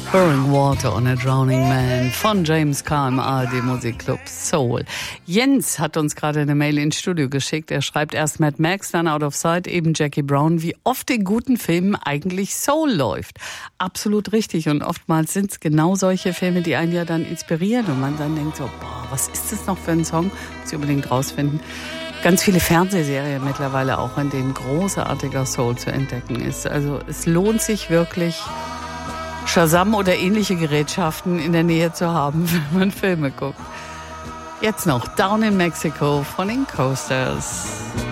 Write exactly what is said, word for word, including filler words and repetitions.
Pouring Water on a Drowning Man von James K. im A R D Musikclub Soul. Jens hat uns gerade eine Mail ins Studio geschickt. Er schreibt erst Mad Max, dann Out of Sight, eben Jackie Brown. Wie oft in guten Filmen eigentlich Soul läuft. Absolut richtig. Und oftmals sind es genau solche Filme, die einen ja dann inspirieren. Und man dann denkt so, boah, was ist das noch für ein Song? Muss ich unbedingt rausfinden. Ganz viele Fernsehserien mittlerweile auch, in denen großartiger Soul zu entdecken ist. Also es lohnt sich wirklich, Shazam oder ähnliche Gerätschaften in der Nähe zu haben, wenn man Filme guckt. Jetzt noch Down in Mexico von den Coasters.